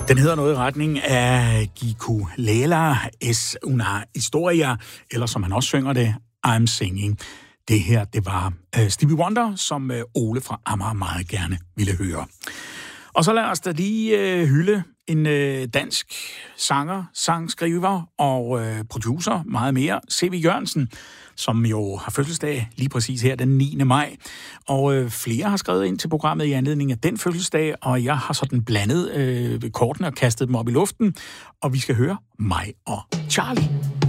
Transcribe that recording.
Den hedder noget i retning af Gikulela es una historia, eller som han også synger det, I'm singing. Det her, det var Stevie Wonder, som Ole fra Amager meget gerne ville høre. Og så lad os da lige hylde en dansk sanger, sangskriver og producer, meget mere, C.V. Jørgensen, som jo har fødselsdag lige præcis her den 9. maj. Og flere har skrevet ind til programmet i anledning af den fødselsdag, og jeg har sådan blandet kortene og kastet dem op i luften, og vi skal høre mig og Charlie.